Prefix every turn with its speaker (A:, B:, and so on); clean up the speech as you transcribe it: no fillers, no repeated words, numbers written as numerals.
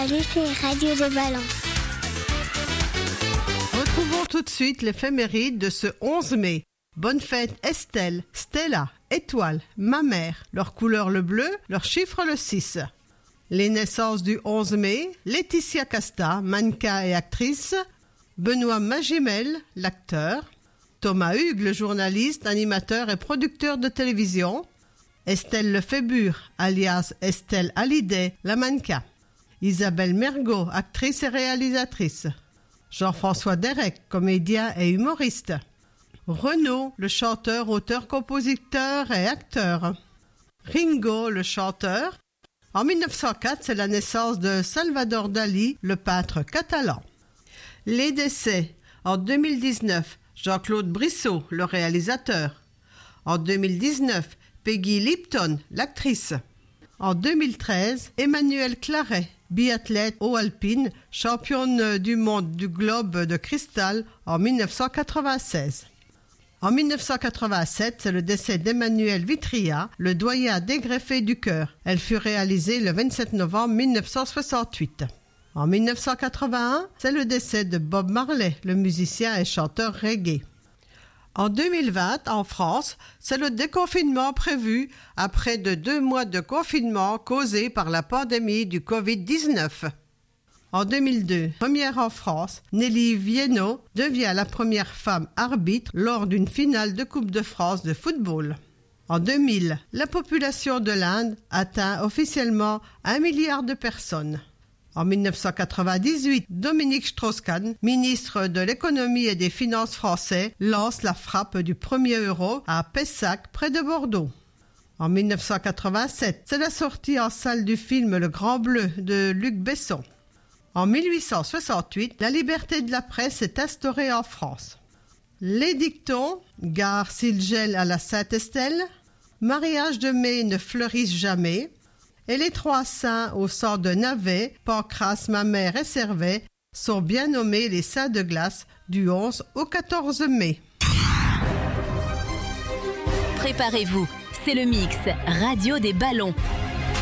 A: Salut, c'est Radio de Ballon.
B: Retrouvons tout de suite l'éphéméride de ce 11 mai. Bonne fête Estelle, Stella, Étoile, ma mère, leur couleur le bleu, leur chiffre le 6. Les naissances du 11 mai, Laetitia Casta, mannequin et actrice, Benoît Magimel, l'acteur, Thomas Hugues, le journaliste, animateur et producteur de télévision, Estelle Lefébure, alias Estelle Hallyday, la mannequin, Isabelle Mergot, actrice et réalisatrice, Jean-François Derek, comédien et humoriste, Renaud, le chanteur, auteur, compositeur et acteur, Ringo, le chanteur. En 1904, c'est la naissance de Salvador Dali, le peintre catalan. Les décès. En 2019, Jean-Claude Brissot, le réalisateur. En 2019, Peggy Lipton, l'actrice. En 2013, Emmanuelle Claret, biathlète haut alpine, championne du monde du globe de cristal en 1996. En 1987, c'est le décès d'Emmanuelle Vitria, le doyen dégreffé du cœur. Elle fut réalisée le 27 novembre 1968. En 1981, c'est le décès de Bob Marley, le musicien et chanteur reggae. En 2020, en France, c'est le déconfinement prévu après 2 mois de confinement causé par la pandémie du Covid-19. En 2002, première en France, Nelly Viennot devient la première femme arbitre lors d'une finale de Coupe de France de football. En 2000, la population de l'Inde atteint officiellement 1 milliard de personnes. En 1998, Dominique Strauss-Kahn, ministre de l'économie et des finances français, lance la frappe du 1er euro à Pessac, près de Bordeaux. En 1987, c'est la sortie en salle du film Le Grand Bleu de Luc Besson. En 1868, la liberté de la presse est instaurée en France. Les dictons, gare s'il gèle à la Sainte-Estelle, mariage de mai ne fleurissent jamais, et les 3 saints au sang de Navet, Pancrace, Mamère et Servet sont bien nommés les saints de glace du 11 au 14 mai.
C: Préparez-vous, c'est le mix Radio des Ballons.